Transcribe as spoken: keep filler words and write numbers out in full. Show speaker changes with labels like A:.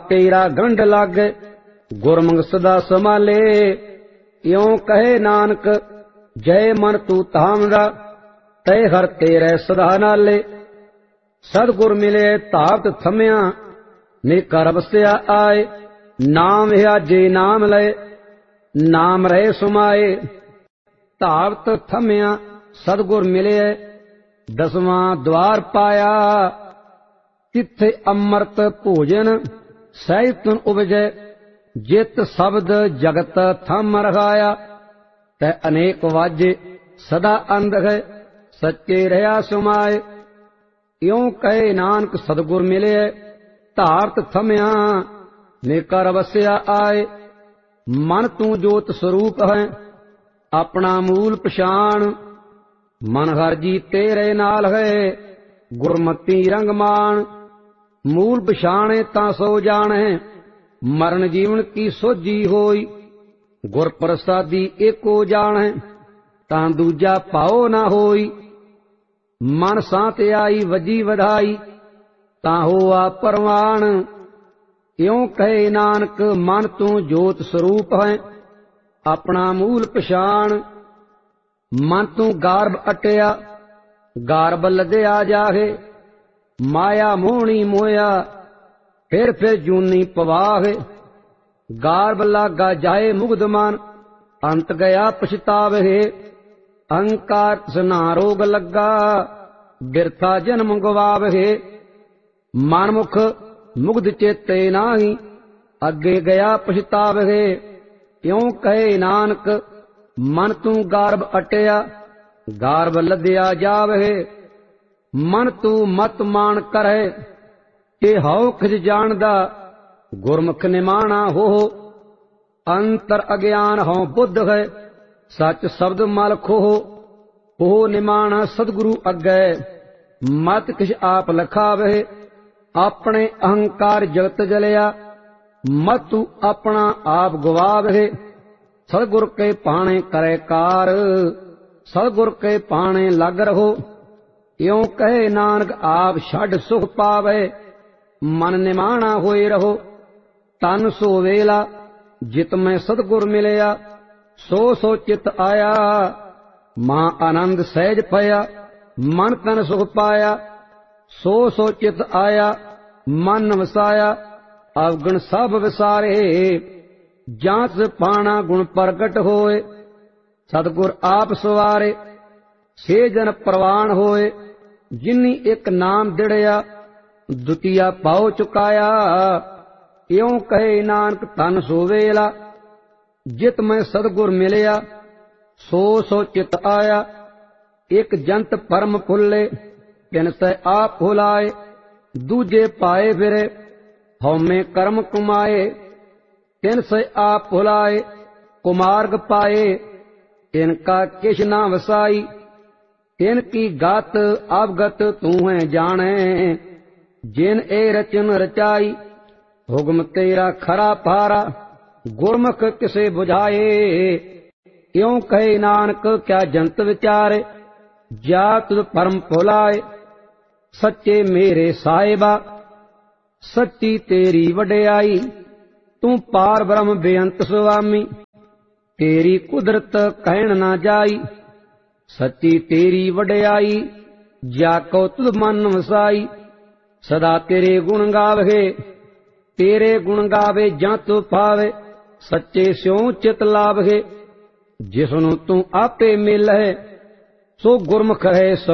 A: तेरा गंढ लागे गुरमुख सदा संभाले। इयों कहे नानक जय मन तू धाम दा तय हर तेरे सदा नाले। सतगुर मिले धावत थमिया निकर वसिया आए। नाम विहाजे नाम लय नाम रहे सुमाए। धावत थमिया सतगुर मिले दसवां द्वार पाया। तिथे अमृत भोजन सहितन उपजै जित शब्द जगत थम रखाया। तै अनेक वाजे सदा अंध है सच्चे रहा सुमाए। इयों कहे नानक सतगुर मिले धारत थमिया निकर वसिया आए। मन तू जोत स्वरूप है अपना मूल पछाण। मन हर जी तेरे नाल है गुरमति रंगमान। मूल पछाणे तां सो जाने मरण जीवन की सोझी होई। गुर प्रसादी एको जाने तां दूजा पाओ ना होई। मन सांत आई वजी वधाई तां होआ परवान। इयों कहे नानक मन तू जोत स्वरूप है अपना मूल पछाण। मन तू गारब अटिया गारब लदया जाहे। माया मोहनी मोया फिर फिर जूनी पवाहे। गारब लागा जाए मुग्ध मन अंत गया पछतावे। अहंकार सना रोग लगा बिरथा जन्म गवावे। मनमुख मुग्ध चेते नाही अगे गया पछतावे। इयों कहे नानक मन तू गारब अटिया गारब लदया जावे। मन तू मत मान करे के हौ खिज जानदा गुरमुख निमाणा हो। अंतर अज्ञान हौ बुद्ध है सच शब्द मल खोह। हो निमाणा सतगुरु अगे मत किछ आप लखावे। अपने अहंकार जगत जलिया मत तू अपना आप गवावे। सतगुर के पाणे करे कार सतगुर के पाणे लग रहो। इयों कहे नानक आप छड़ सुख पावे मन निमाणा होए रहो। तन सो वेला जित में सतगुर मिलया सो सो चित आया। मां आनंद सहज पया मन तन सुख पाया। सो सो चित आया मन वसाया अवगुण सब विसारे। जांच पाना गुण प्रगट होए सतगुर आप सवारे। छे जन प्रवान होए जिन्नी एक नाम दिड़या दुतिया पाओ चुकाया। इयों कहे नानक तन सो वेला जित में सतगुर मिलया सो सो चित आया। एक जंत परम फुल्ले तिन से आप भुलाए। दूजे पाए फिरे हौमे कर्म कुमाए। तिन से आप भुलाए कुमार्ग पाए। तिनका किश ना वसाई तिनकी गात अवगत तू है जाने। जिन ए रचन रचाई हुक्म तेरा खरा पारा गुरमुख किसे बुझाए। इयों कहे नानक क्या जंत विचारे जात परम भुलाए। सच्चे मेरे साहिबा सच्ची तेरी वडियाई। तू पार ब्रह्म बेअंत स्वामी तेरी कुदरत कहन ना जाई। सच्ची तेरी वडियाई जाको तुध मन वसाई। सदा तेरे गुण गावे तेरे गुण गावे जंत पावे। सच्चे स्यों चित लावे जिसनु तू आपे मिल है सो गुरमुख है।